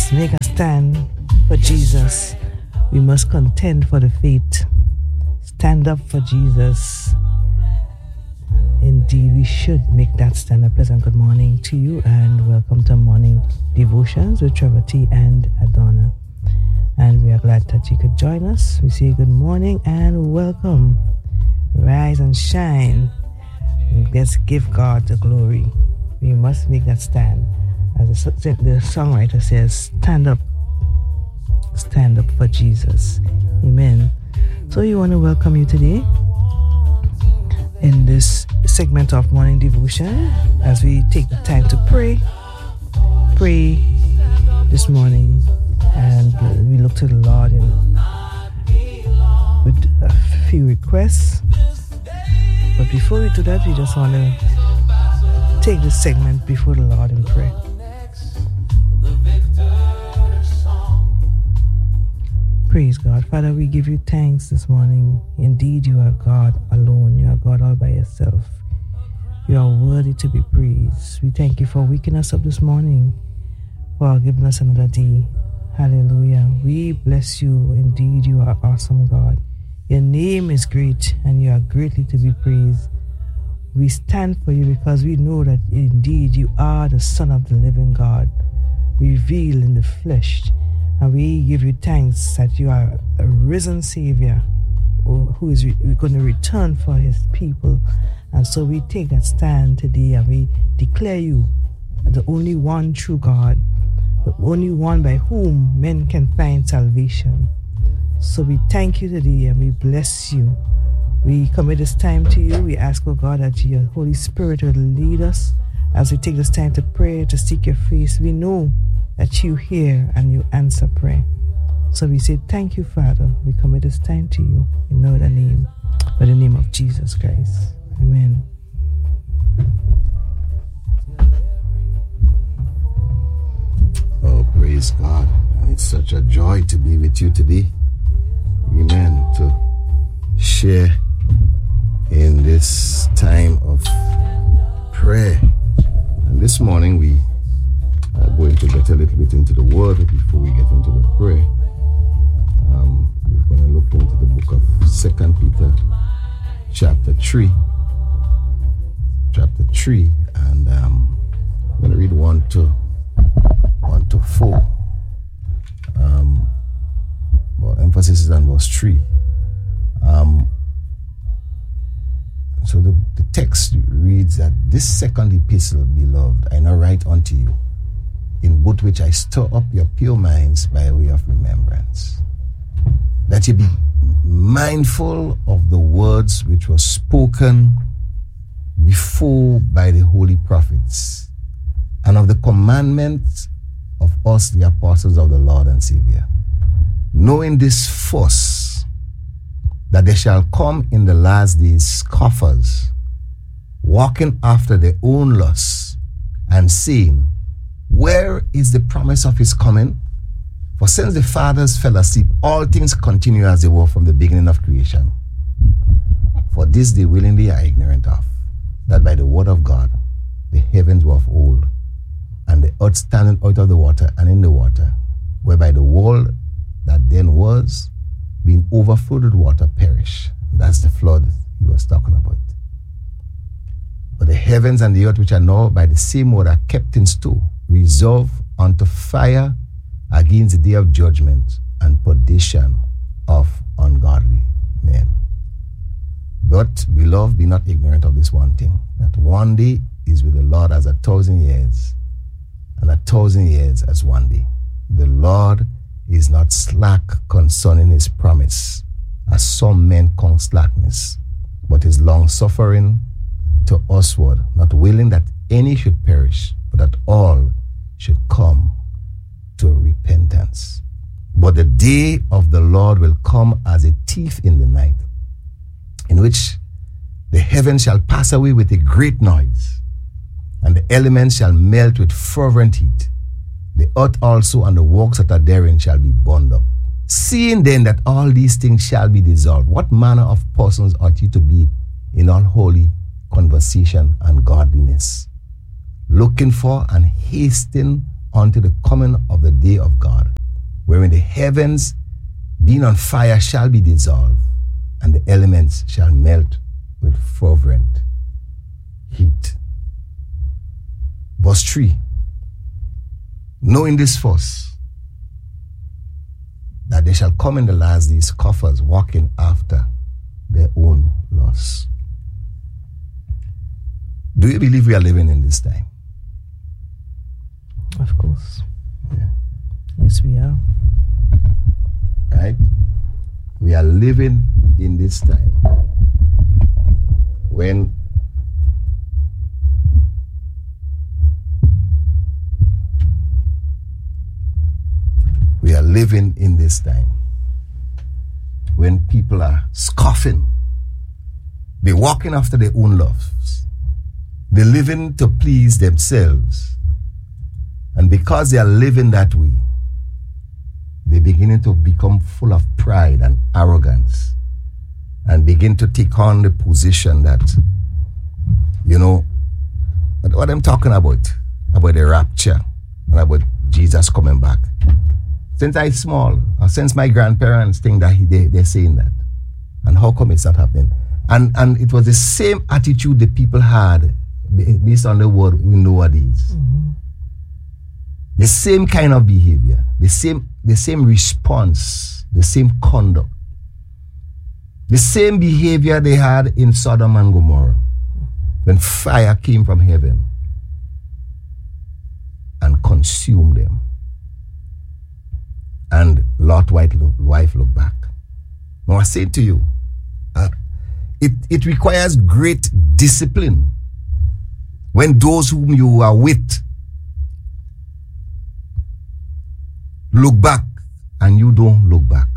must make a stand for Jesus. We must contend for the faith. Stand up for Jesus. Indeed, we should make that stand. A pleasant good morning to you and welcome to Morning Devotions with Trevor T. and Adonna. And we are glad that you could join us. We say good morning and welcome. Rise and shine. Let's give God the glory. We must make that stand. As the songwriter says, stand up for Jesus. Amen. So we want to welcome you today in this segment of morning devotion as we take the time to pray this morning, and we look to the Lord with a few requests. But before we do that, we just want to take this segment before the Lord in prayer. Praise God. Father, we give you thanks this morning. Indeed, you are God alone. You are God all by yourself. You are worthy to be praised. We thank you for waking us up this morning, for giving us another day. Hallelujah. We bless you. Indeed, you are awesome, God. Your name is great, and you are greatly to be praised. We stand for you because we know that indeed you are the Son of the living God, revealed in the flesh. And we give you thanks that you are a risen Savior who is going to return for his people. And so we take that stand today and we declare you the only one true God, the only one by whom men can find salvation. So we thank you today and we bless you. We commit this time to you. We ask, oh God, that your Holy Spirit will lead us as we take this time to pray, to seek your face. We know that you hear and you answer prayer. So we say thank you, Father. We commit this time to you in the name, by the name of Jesus Christ. Amen. Oh, praise God. It's such a joy to be with you today. Amen. To share in this time of prayer. And this morning we are going to get a little bit into the word before we get into the prayer. We're going to look into the book of 2 Peter chapter 3, and I'm going to read 1 to 4. Well, emphasis is on verse 3. So the text reads that this second epistle, beloved, I now write unto you, in both which I stir up your pure minds by way of remembrance, that ye be mindful of the words which were spoken before by the holy prophets, and of the commandments of us, the apostles of the Lord and Savior, knowing this first, that there shall come in the last days scoffers, walking after their own lusts, and saying, where is the promise of his coming? For since the fathers fell asleep, all things continue as they were from the beginning of creation. For this they willingly are ignorant of, that by the word of God the heavens were of old, and the earth standing out of the water and in the water, whereby the world that then was, being overflowed with water, perish. That's the flood he was talking about. But the heavens and the earth, which are now by the same word, are kept in store, reserved unto fire against the day of judgment and perdition of ungodly men. But, beloved, be not ignorant of this one thing, that one day is with the Lord as 1,000 years, and 1,000 years as one day. The Lord is not slack concerning his promise, as some men count slackness, but is long-suffering to usward, not willing that any should perish, but that all should come to repentance. But the day of the Lord will come as a thief in the night, in which the heavens shall pass away with a great noise, and the elements shall melt with fervent heat. The earth also and the works that are therein shall be burned up. Seeing then that all these things shall be dissolved, what manner of persons ought you to be in all holy conversation and godliness, looking for and hastening unto the coming of the day of God, wherein the heavens being on fire shall be dissolved, and the elements shall melt with fervent heat. Verse 3. Knowing this first, that they shall come in the last days scoffers, walking after their own lusts. Do you believe we are living in this time? Of course. Yeah. Yes, we are. Right? We are living in this time when people are scoffing. They're walking after their own loves. They're living to please themselves. And because they are living that way, they're beginning to become full of pride and arrogance and begin to take on the position that, what I'm talking about the rapture and about Jesus coming back. Since I'm small, or since my grandparents think that they're saying that. And how come it's not happening? And it was the same attitude the people had based on the word we know nowadays. Mm-hmm. The same kind of behavior, the same response, the same conduct. The same behavior they had in Sodom and Gomorrah when fire came from heaven and consumed them. And Lot's wife looked back. Now I say to you, it requires great discipline when those whom you are with look back and you don't look back.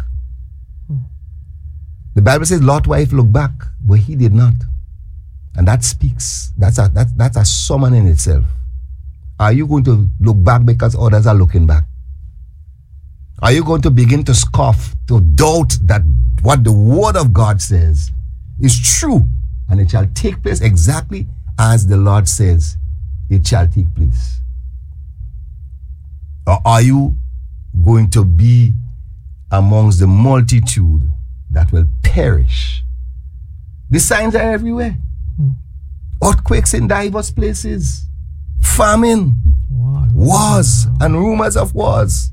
The Bible says Lot's wife looked back, but he did not. And that speaks. That's a summon in itself. Are you going to look back because others are looking back? Are you going to begin to scoff, to doubt that what the word of God says is true and it shall take place exactly as the Lord says it shall take place? Or are you going to be amongst the multitude that will perish? The signs are everywhere. Earthquakes in diverse places, famine, wars and rumors of wars,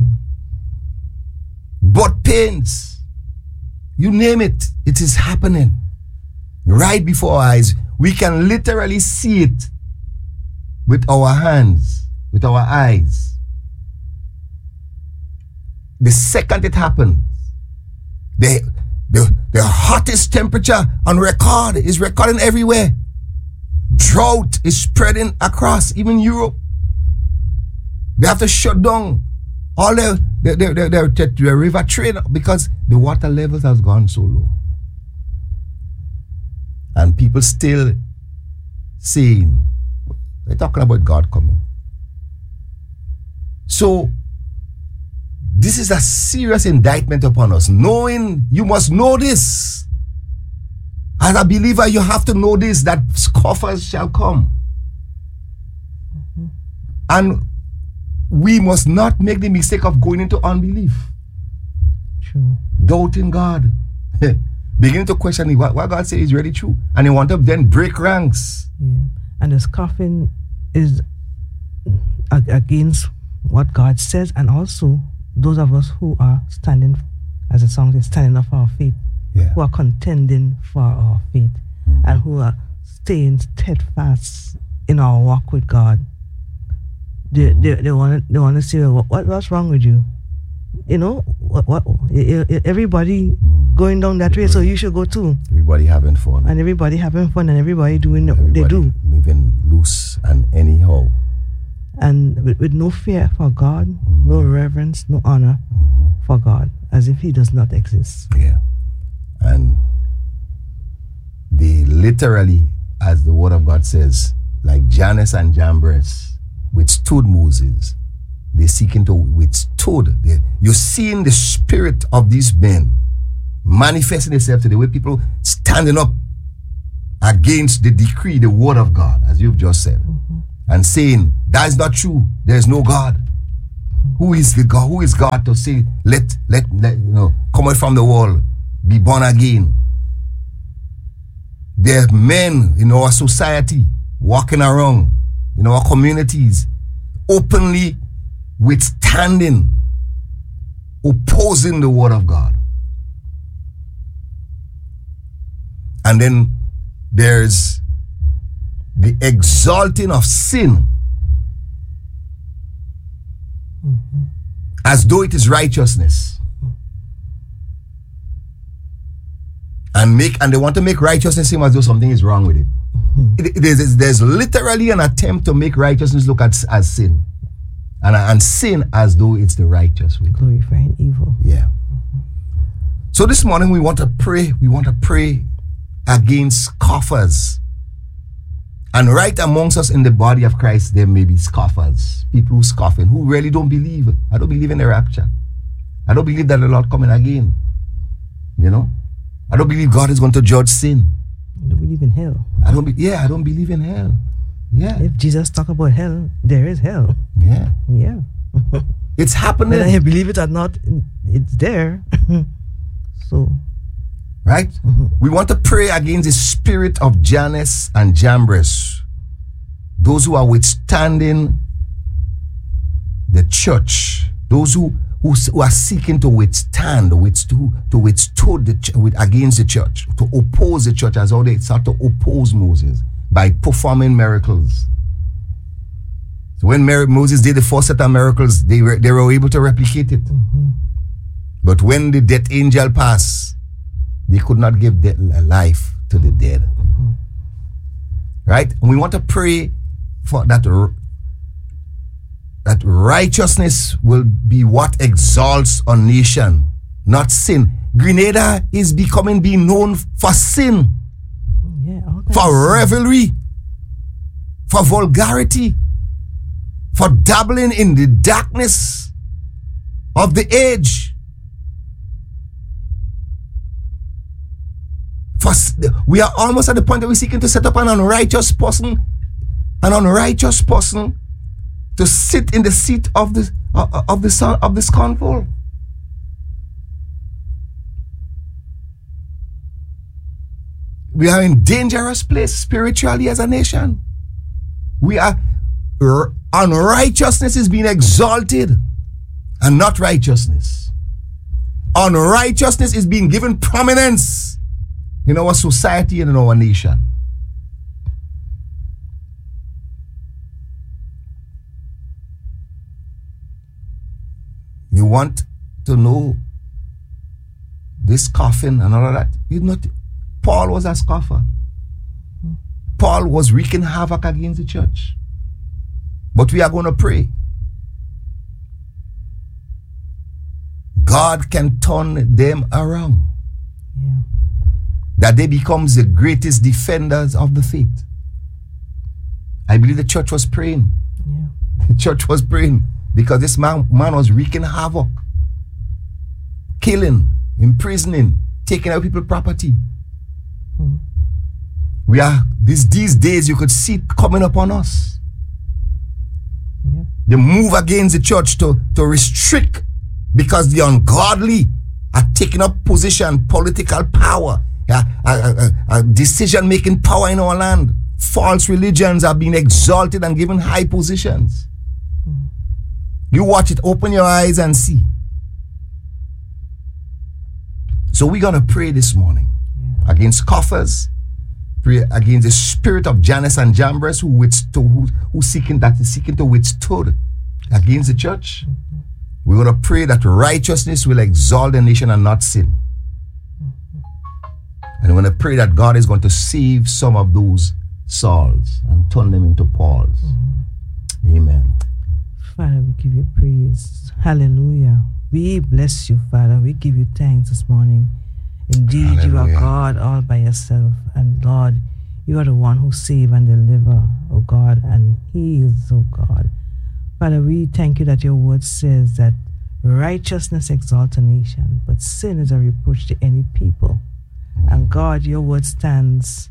birth pains, you name it, it is happening right before our eyes. We can literally see it with our hands, with our eyes. The second it happens, the hottest temperature on record is recording everywhere. Drought is spreading across even Europe. They have to shut down all their river trade because the water levels has gone so low. And people still saying, they're talking about God coming. So this is a serious indictment upon us. Knowing, you must know this. As a believer, you have to know this, that scoffers shall come. Mm-hmm. And we must not make the mistake of going into unbelief. True. Doubting God. Beginning to question what God says is really true. And they want to then break ranks. Yeah. And the scoffing is against what God says, and also those of us who are standing, as the song says, standing up for our faith, who are contending for our faith, and who are staying steadfast in our walk with God. They want to say, what's wrong with you? What everybody going down that way, so you should go too. Everybody having fun. And everybody having fun, and everybody doing what they do. Living loose and anyhow. And with no fear for God, no reverence, no honor for God, as if he does not exist. Yeah. And they literally, as the word of God says, like Jannes and Jambres withstood Moses, they seeking to withstood. You're seeing the spirit of these men manifesting itself to the way people standing up against the decree, the word of God, as you've just said. and saying, that is not true. There is no God. Who is the God? Who is God to say, let come out from the wall, be born again? There are men in our society walking around in our communities, openly withstanding, opposing the word of God. And then there's the exalting of sin as though it is righteousness. And they want to make righteousness seem as though something is wrong with it. There's literally an attempt to make righteousness look at as sin. And sin as though it's the righteous way. Glorifying evil. Yeah. So this morning we want to pray. We want to pray against scoffers. And right amongst us in the body of Christ, there may be scoffers. People who scoffing, who really don't believe. I don't believe in the rapture. I don't believe that the Lord coming again. You know? I don't believe God is going to judge sin. I don't believe in hell. I don't believe in hell. Yeah. If Jesus talk about hell, there is hell. Yeah. Yeah. It's happening. Whether you believe it or not, it's there. So. Right? We want to pray against the spirit of Jannes and Jambres. Those who are withstanding the church. Those who are seeking to withstand, against the church, to oppose the church, as how they start to oppose Moses by performing miracles. So when Moses did the first set of miracles, they were able to replicate it. But when the death angel passed, they could not give life to the dead. Right? And we want to pray for that righteousness will be what exalts a nation, not sin. Grenada is being known for sin, for revelry, for vulgarity, for dabbling in the darkness of the age. We are almost at the point that we're seeking to set up an unrighteous person to sit in the seat of the scornful. We are in dangerous place spiritually as a nation. Unrighteousness is being exalted and not righteousness. Unrighteousness is being given prominence in our society and in our nation. You want to know this scoffing and all of that? Paul was a scoffer. Paul was wreaking havoc against the church. But we are going to pray. God can turn them around. Yeah. That they become the greatest defenders of the faith. I believe the church was praying. Yeah. The church was praying because this man was wreaking havoc, killing, imprisoning, taking out people's property. We are these days you could see it coming upon us. Yeah. The move against the church to restrict because the ungodly are taking up position, political power, decision-making power in our land. False religions are being exalted and given high positions. You watch it, open your eyes and see. So we're going to pray this morning against scoffers, pray against the spirit of Jannes and Jambres who seeking to withstood against the church. We're going to pray that righteousness will exalt the nation and not sin. And we're going to pray that God is going to save some of those Sauls and turn them into Pauls. Amen. Father, we give you praise. Hallelujah. We bless you, Father. We give you thanks this morning. Indeed, Hallelujah. You are God all by yourself. And Lord, you are the one who save and deliver, oh God, and heals, oh God. Father, we thank you that your word says that righteousness exalts a nation, but sin is a reproach to any people. And God, your word stands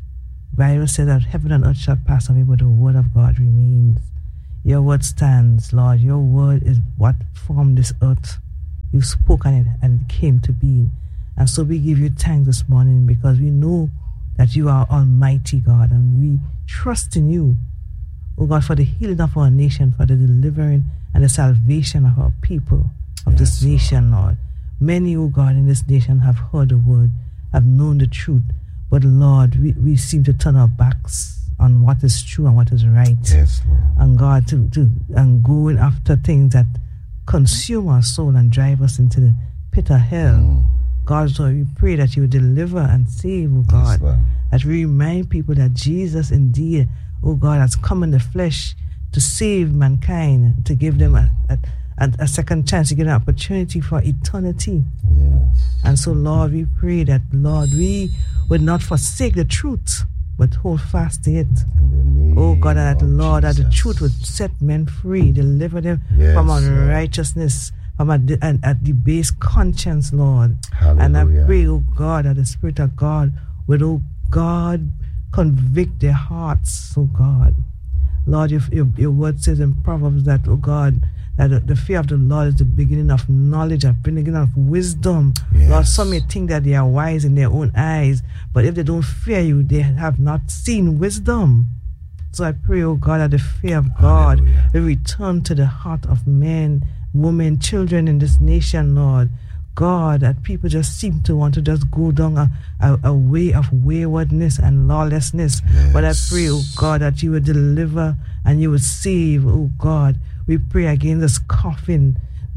Bible said that heaven and earth shall pass away, but the word of God remains. Your word stands, Lord. Your word is what formed this earth. You spoke on it and it came to be. And so we give you thanks this morning because we know that you are Almighty God and we trust in you, oh God, for the healing of our nation, for the delivering and the salvation of our people, of this nation, Lord. Many, oh God, in this nation have heard the word, have known the truth, but Lord, we seem to turn our backs on what is true and what is right. Yes, Lord. And God, and going after things that consume our soul and drive us into the pit of hell. God, so we pray that you deliver and save, oh God. Yes, that we remind people that Jesus indeed, oh God, has come in the flesh to save mankind, to give them a second chance, to give them an opportunity for eternity. Yes. And so, Lord, we pray that, Lord, we would not forsake the truth, but hold fast to it. Oh God, and that, Lord, that the truth would set men free, deliver them from unrighteousness, from a debased conscience, Lord. Hallelujah. And I pray, oh God, that the Spirit of God would, oh God, convict their hearts, oh God. Lord, your word says in Proverbs that, oh God, that the fear of the Lord is the beginning of knowledge, the beginning of wisdom. Yes. Lord, some may think that they are wise in their own eyes, but if they don't fear you, they have not seen wisdom. So I pray, oh God, that the fear of God will return to the heart of men, women, children in this nation, Lord. God, that people just seem to want to just go down a way of waywardness and lawlessness. Yes. But I pray, oh God, that you would deliver and you would save, oh God. We pray against this coffin,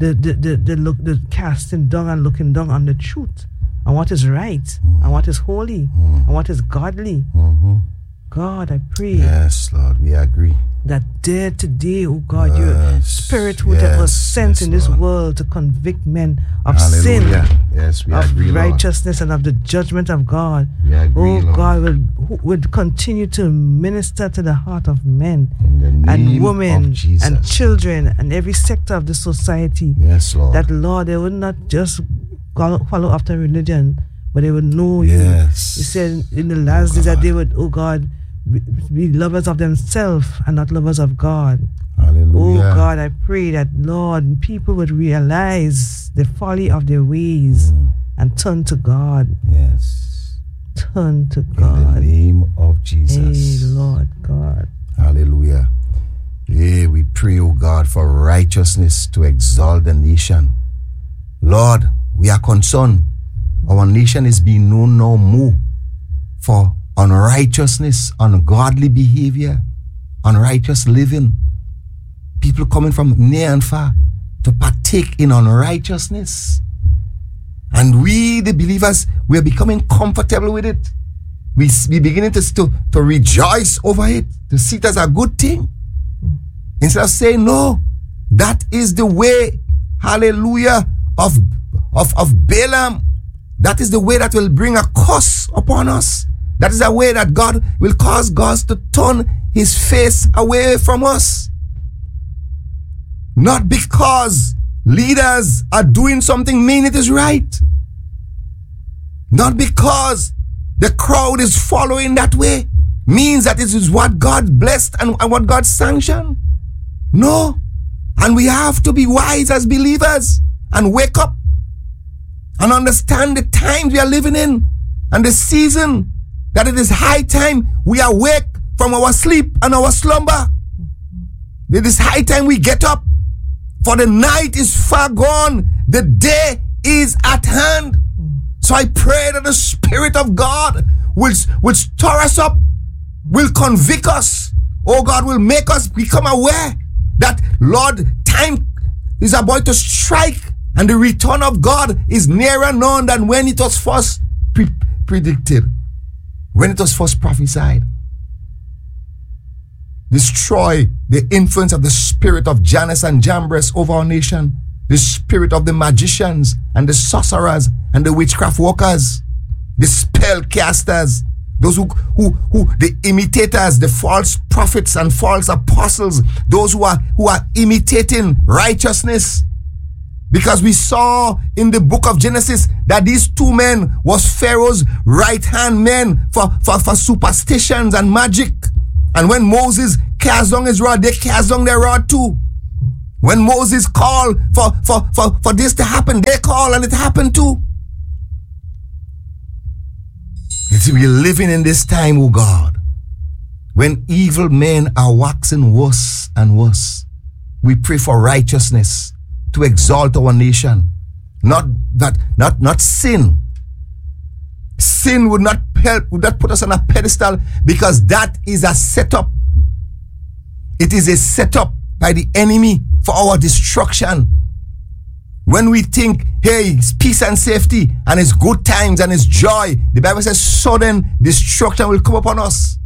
the casting down and looking down on the truth and what is right and what is holy and what is godly. God, I pray. Yes, Lord, we agree. That there today, oh God, your Spirit would have was sent in this world to convict men of sin, yes, we of agree, righteousness, Lord. And of the judgment of God. We agree, oh Lord. God, would continue to minister to the heart of men and women and children and every sector of the society. Yes, Lord. That, Lord, they would not just follow after religion, but they would know you. Yes. You said in the last days that they would, oh God, be lovers of themselves and not lovers of God. Hallelujah. Oh God, I pray that, Lord, people would realize the folly of their ways and turn to God. Yes. Turn to God. In the name of Jesus. Hey, Lord God. Hallelujah. Yeah, we pray, oh God, for righteousness to exalt the nation. Lord, we are concerned. Our nation is being known no more for unrighteousness, ungodly behavior, unrighteous living. People coming from near and far to partake in unrighteousness. And we, the believers, we are becoming comfortable with it. We beginning to rejoice over it, to see it as a good thing. Instead of saying, no, that is the way, hallelujah, of Balaam. That is the way that will bring a curse upon us. That is a way that God will cause God to turn his face away from us. Not because leaders are doing something mean it is right. Not because the crowd is following that way means that it is what God blessed and what God sanctioned. No. And we have to be wise as believers and wake up and understand the times we are living in and the season, that it is high time we awake from our sleep and our slumber. It is high time we get up, for the night is far gone, the day is at hand. So I pray that the Spirit of God will stir us up, will convict us. Oh God, will make us become aware that, Lord, time is about to strike and the return of God is nearer known than when it was first predicted, when it was first prophesied. Destroy the influence of the spirit of Jannes and Jambres over our nation, the spirit of the magicians and the sorcerers and the witchcraft workers, the spell casters, those who the imitators, the false prophets and false apostles, those who are imitating righteousness. Because we saw in the book of Genesis that these two men was Pharaoh's right-hand men for superstitions and magic. And when Moses cast down his rod, they cast down their rod too. When Moses called for this to happen, they called and it happened too. It's we're living in this time, oh God, when evil men are waxing worse and worse. We pray for righteousness to exalt our nation. Not sin. Sin would not help, would not put us on a pedestal, because that is a setup. It is a setup by the enemy for our destruction. When we think, hey, it's peace and safety, and it's good times, and it's joy, the Bible says sudden destruction will come upon us.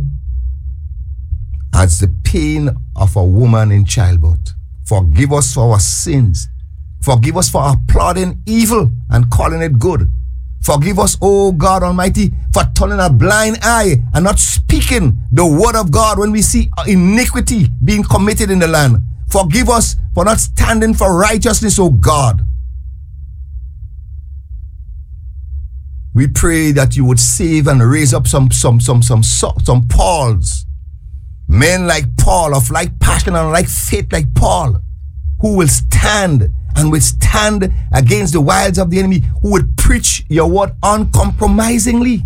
As the pain of a woman in childbirth. Forgive us for our sins. Forgive us for applauding evil and calling it good. Forgive us, oh God Almighty, for turning a blind eye and not speaking the word of God when we see iniquity being committed in the land. Forgive us for not standing for righteousness, oh God. We pray that you would save and raise up some Pauls. Men like Paul, of like passion and like faith like Paul, who will stand and withstand against the wiles of the enemy, who would preach your word uncompromisingly,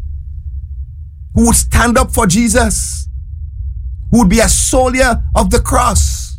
who would stand up for Jesus, who would be a soldier of the cross.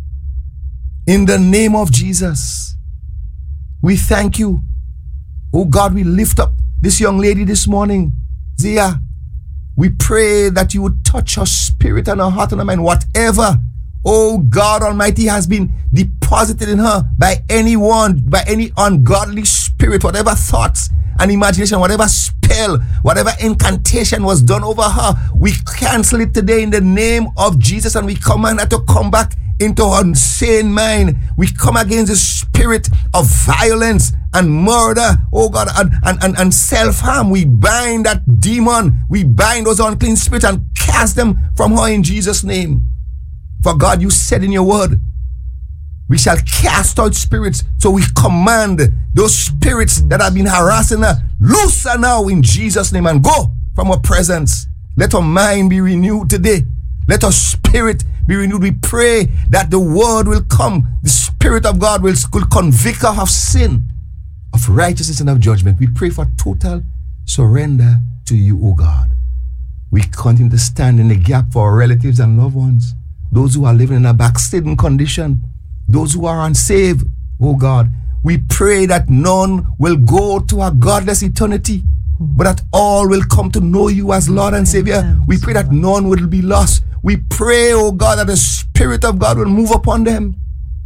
In the name of Jesus, we thank you. Oh God, we lift up this young lady this morning, Zia. We pray that you would touch her spirit and her heart and her mind. Whatever, oh God Almighty, has been deposited in her by anyone, by any ungodly spirit, whatever thoughts and imagination, whatever spell, whatever incantation was done over her, we cancel it today in the name of Jesus, and we command her to come back into her insane mind. We come against the spirit of violence and murder, oh God, and self-harm. We bind that demon. We bind those unclean spirits and cast them from her in Jesus' name. For God, you said in your word, we shall cast out spirits. So we command those spirits that have been harassing her, loose her now in Jesus' name and go from her presence. Let her mind be renewed today. Let her spirit be renewed. We pray that the word will come. The Spirit of God will convict her of sin, of righteousness, and of judgment. We pray for total surrender to you, O God. We continue to stand in the gap for our relatives and loved ones, those who are living in a backslidden condition, those who are unsaved, O God. We pray that none will go to a godless eternity, but that all will come to know you as Lord and Savior. We pray that none will be lost. We pray, oh God, that the Spirit of God will move upon them.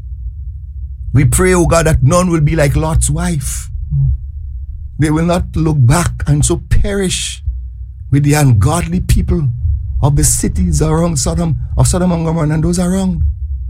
We pray, oh God, that none will be like Lot's wife. They will not look back and so perish with the ungodly people of the cities around Sodom and Gomorrah and those around.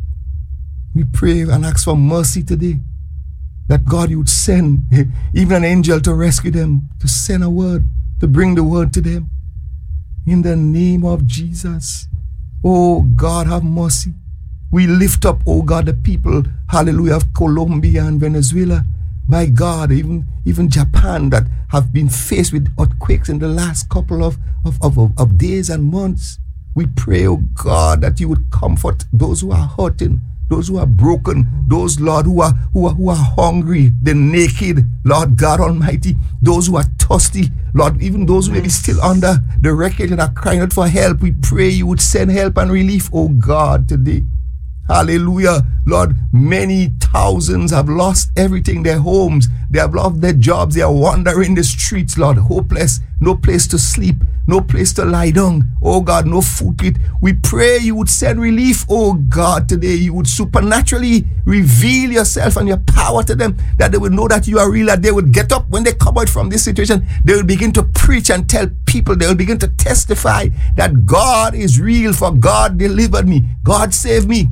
We pray and ask for mercy today, that God, you would send even an angel to rescue them, to send a word, to bring the word to them. In the name of Jesus. Oh God, have mercy. We lift up, oh God, the people, hallelujah, of Colombia and Venezuela. My God, even Japan, that have been faced with earthquakes in the last couple of days and months. We pray, oh God, that you would comfort those who are hurting, those who are broken, those, Lord, who are hungry, the naked, Lord God Almighty, those who are thirsty, Lord, even those who may be still under the wreckage and are crying out for help. We pray you would send help and relief, oh God, today. Hallelujah. Lord, many thousands have lost everything, their homes, they have lost their jobs, they are wandering the streets, Lord, hopeless, no place to sleep, no place to lie down. Oh God, no food to eat. We pray you would send relief, oh God, today. You would supernaturally reveal yourself and your power to them, that they would know that you are real, that they would get up when they come out from this situation. They will begin to preach and tell people, they will begin to testify that God is real, for God delivered me, God saved me.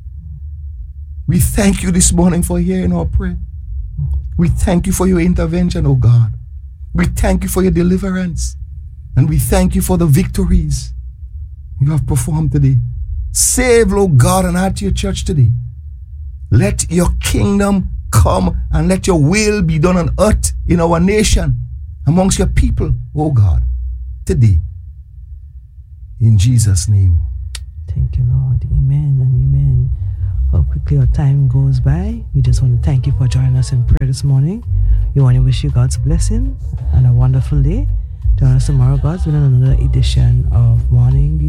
We thank you this morning for hearing our prayer. We thank you for your intervention, oh God. We thank you for your deliverance. And we thank you for the victories you have performed today. Save, oh God, and add to your church today. Let your kingdom come and let your will be done on earth, in our nation, amongst your people, oh God, today. In Jesus' name. Thank you, Lord. Amen and amen. How quickly our time goes by. We just want to thank you for joining us in prayer this morning. We want to wish you God's blessing and a wonderful day. Join us tomorrow, God's, with another edition of Morning